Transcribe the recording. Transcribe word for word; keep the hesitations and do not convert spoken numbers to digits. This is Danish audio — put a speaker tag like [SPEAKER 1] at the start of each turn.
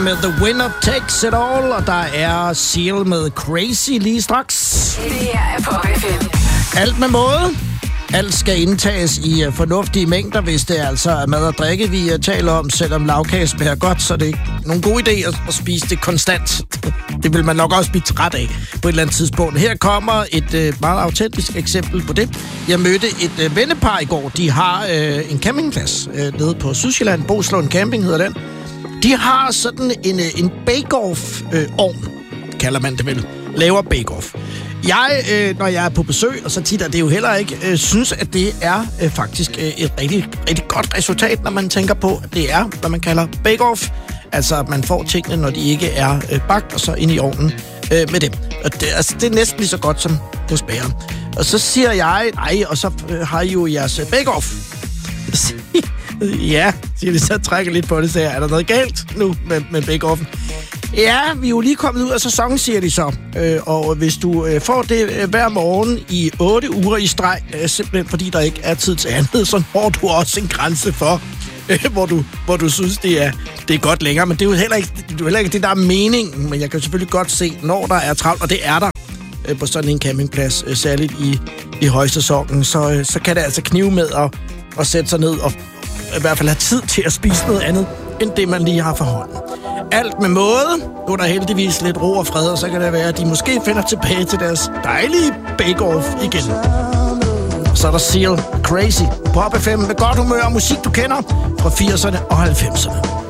[SPEAKER 1] med The Winner Takes It All, og der er Seal med Crazy lige straks.
[SPEAKER 2] Det her er Pop F M.
[SPEAKER 1] Alt med måde. Alt skal indtages i uh, fornuftige mængder, hvis det altså er mad og drikke, vi uh, taler om. Selvom lavkage smager godt, så det er ikke nogen god idé at, at spise det konstant. Det vil man nok også blive træt af på et eller andet tidspunkt. Her kommer et uh, meget autentisk eksempel på det. Jeg mødte et uh, vennepar i går. De har uh, en campingplads uh, nede på Sydsjælland. Boslund Camping hedder den. De har sådan en, uh, en bake-off-ovn, uh, kalder man det vel. Laver bake-off. Jeg, øh, når jeg er på besøg, og så tit er det jo heller ikke, øh, synes, at det er øh, faktisk øh, et rigtig, rigtig godt resultat, når man tænker på, at det er, hvad man kalder bake-off. Altså, at man får tingene, når de ikke er øh, bagt, og så ind i ovnen øh, med dem. Og det, altså, det er næsten lige så godt som hos bageren. Og så siger jeg, nej, og så øh, har I jo jeres øh, bake-off. Ja, siger de, så trækker lidt på det, så er der noget galt nu med, med bake-offen? Ja, vi er jo lige kommet ud af sæsonen, siger de så. Øh, og hvis du øh, får det øh, hver morgen i otte uger i streg, øh, simpelthen fordi der ikke er tid til andet, så når du også en grænse for, øh, hvor, du, hvor du synes, det er, det er godt længere. Men det er jo heller ikke det, er jo heller ikke det der er meningen. Men jeg kan selvfølgelig godt se, når der er travlt, og det er der øh, på sådan en campingplads, øh, særligt i, i højsæsonen, så, øh, så kan det altså knive med at, at sætte sig ned og i hvert fald have tid til at spise noget andet, end det man lige har for hånden. Alt med måde. Nu er der heldigvis lidt ro og fred, og så kan det være, at de måske finder tilbage til deres dejlige bake-off igen. Så er der Seal Crazy. Pop F M med godt humør og musik, du kender fra firserne og halvfemserne.